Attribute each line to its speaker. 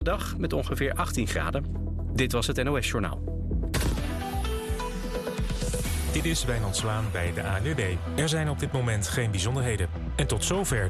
Speaker 1: Dag met ongeveer 18 graden. Dit was het NOS Journaal.
Speaker 2: Dit is Wijnand Zwaan bij de ANWB. Er zijn op dit moment geen bijzonderheden. En tot zover